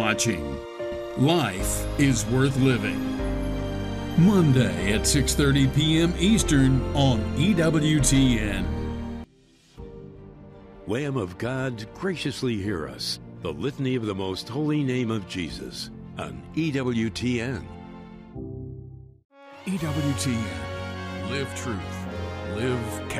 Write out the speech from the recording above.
watching. Life is worth living. Monday at 6:30 p.m. Eastern on EWTN. Lamb of God, graciously hear us. The Litany of the Most Holy Name of Jesus on EWTN. EWTN. Live truth. Live